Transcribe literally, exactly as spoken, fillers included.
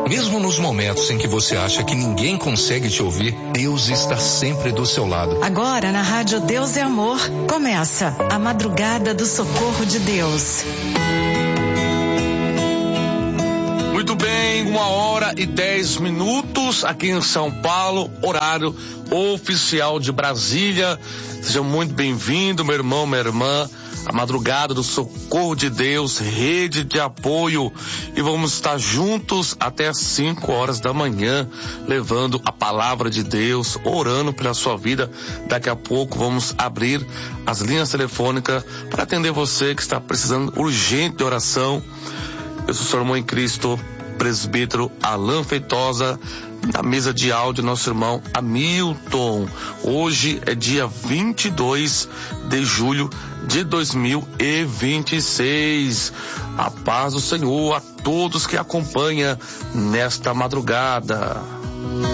Mesmo nos momentos em que você acha que ninguém consegue te ouvir, Deus está sempre do seu lado. Agora na Rádio Deus é Amor, começa a Madrugada do Socorro de Deus. Muito bem, uma hora e dez minutos aqui em São Paulo, horário oficial de Brasília. Seja muito bem-vindo, meu irmão, minha irmã, a Madrugada do Socorro de Deus, rede de apoio, e vamos estar juntos até às cinco horas da manhã, levando a palavra de Deus, orando pela sua vida. Daqui a pouco vamos abrir as linhas telefônicas para atender você que está precisando urgente de oração. Eu sou o seu irmão em Cristo, presbítero Alain Feitosa, na mesa de áudio, nosso irmão Hamilton. Hoje é dia vinte e dois de julho de dois mil e vinte e seis. A paz do Senhor a todos que acompanham nesta madrugada.